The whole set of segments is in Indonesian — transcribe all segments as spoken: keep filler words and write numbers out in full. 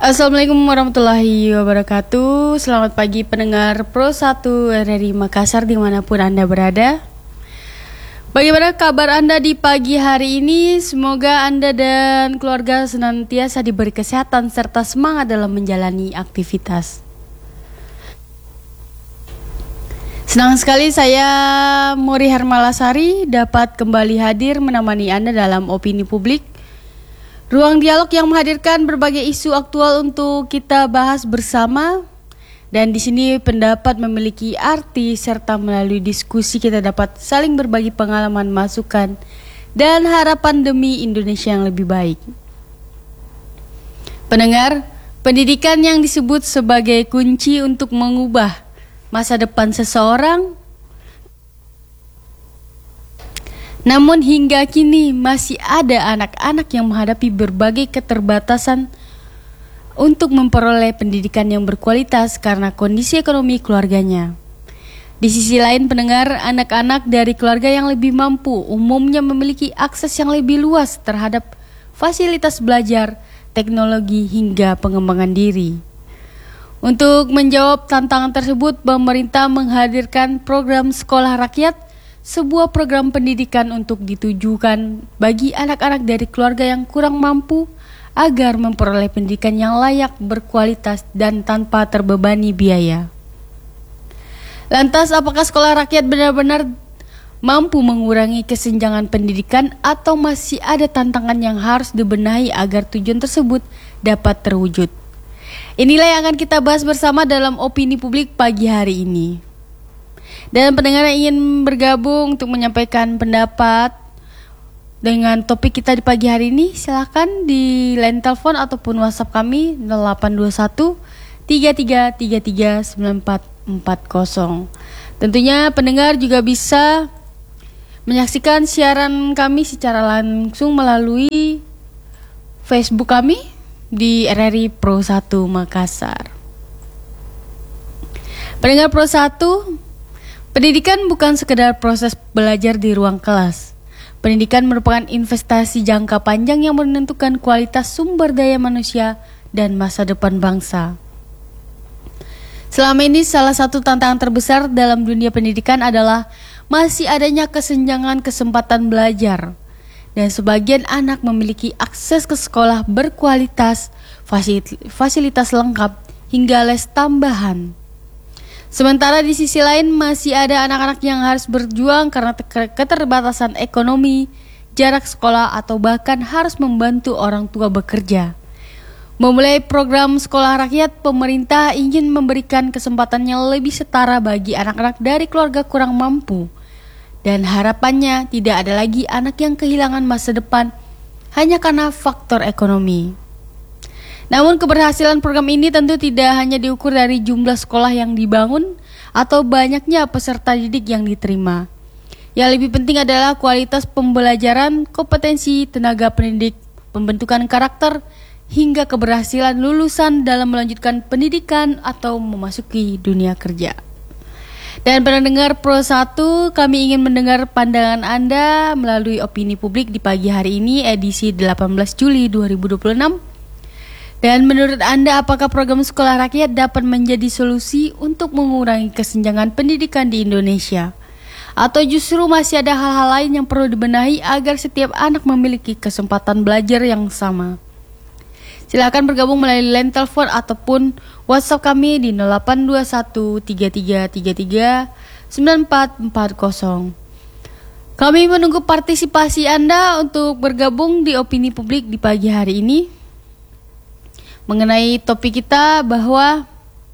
Assalamualaikum warahmatullahi wabarakatuh. Selamat pagi pendengar Pro satu R R I Makassar dimanapun Anda berada. Bagaimana kabar Anda di pagi hari ini? Semoga Anda dan keluarga senantiasa diberi kesehatan serta semangat dalam menjalani aktivitas. Senang sekali saya Mori Hermalasari dapat kembali hadir menemani Anda dalam opini publik. Ruang dialog yang menghadirkan berbagai isu aktual untuk kita bahas bersama, dan di sini pendapat memiliki arti serta melalui diskusi kita dapat saling berbagi pengalaman, masukan, dan harapan demi Indonesia yang lebih baik. Pendengar, pendidikan yang disebut sebagai kunci untuk mengubah masa depan seseorang, namun hingga kini masih ada anak-anak yang menghadapi berbagai keterbatasan untuk memperoleh pendidikan yang berkualitas karena kondisi ekonomi keluarganya. Di sisi lain pendengar, anak-anak dari keluarga yang lebih mampu umumnya memiliki akses yang lebih luas terhadap fasilitas belajar, teknologi, hingga pengembangan diri. Untuk menjawab tantangan tersebut, pemerintah menghadirkan program Sekolah Rakyat, sebuah program pendidikan untuk ditujukan bagi anak-anak dari keluarga yang kurang mampu agar memperoleh pendidikan yang layak, berkualitas, dan tanpa terbebani biaya. Lantas, apakah sekolah rakyat benar-benar mampu mengurangi kesenjangan pendidikan atau masih ada tantangan yang harus dibenahi agar tujuan tersebut dapat terwujud? Inilah yang akan kita bahas bersama dalam opini publik pagi hari ini. Dan pendengar yang ingin bergabung untuk menyampaikan pendapat dengan topik kita di pagi hari ini, silakan di line telepon ataupun WhatsApp kami nol delapan dua satu tiga tiga tiga tiga sembilan empat empat nol. Tentunya pendengar juga bisa menyaksikan siaran kami secara langsung melalui Facebook kami di R R I Pro satu Makassar. Pendengar Pro satu, pendidikan bukan sekedar proses belajar di ruang kelas. Pendidikan merupakan investasi jangka panjang yang menentukan kualitas sumber daya manusia dan masa depan bangsa. Selama ini salah satu tantangan terbesar dalam dunia pendidikan adalah masih adanya kesenjangan kesempatan belajar. Dan sebagian anak memiliki akses ke sekolah berkualitas, fasilitas lengkap, hingga les tambahan. Sementara di sisi lain masih ada anak-anak yang harus berjuang karena keterbatasan ekonomi, jarak sekolah, atau bahkan harus membantu orang tua bekerja. Memulai program Sekolah Rakyat, pemerintah ingin memberikan kesempatan yang lebih setara bagi anak-anak dari keluarga kurang mampu. Dan harapannya tidak ada lagi anak yang kehilangan masa depan hanya karena faktor ekonomi. Namun keberhasilan program ini tentu tidak hanya diukur dari jumlah sekolah yang dibangun atau banyaknya peserta didik yang diterima. Yang lebih penting adalah kualitas pembelajaran, kompetensi tenaga pendidik, pembentukan karakter, hingga keberhasilan lulusan dalam melanjutkan pendidikan atau memasuki dunia kerja. Dan pendengar Pro satu, kami ingin mendengar pandangan Anda melalui opini publik di pagi hari ini edisi delapan belas Juli dua ribu dua puluh enam. Dan menurut Anda, apakah program Sekolah Rakyat dapat menjadi solusi untuk mengurangi kesenjangan pendidikan di Indonesia? Atau justru masih ada hal-hal lain yang perlu dibenahi agar setiap anak memiliki kesempatan belajar yang sama? Silakan bergabung melalui line telepon ataupun WhatsApp kami di nol delapan dua satu tiga tiga tiga tiga sembilan empat empat nol. Kami menunggu partisipasi Anda untuk bergabung di opini publik di pagi hari ini. Mengenai topik kita bahwa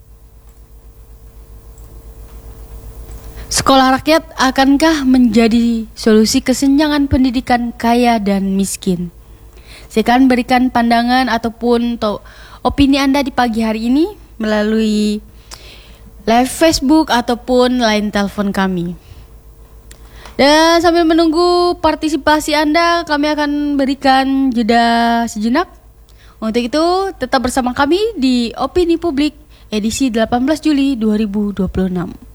sekolah rakyat akankah menjadi solusi kesenjangan pendidikan kaya dan miskin? Saya akan berikan pandangan ataupun to- opini Anda di pagi hari ini melalui live Facebook ataupun line telepon kami. Dan sambil menunggu partisipasi Anda, kami akan berikan jeda sejenak. Untuk itu, tetap bersama kami di Opini Publik edisi delapan belas Juli dua ribu dua puluh enam.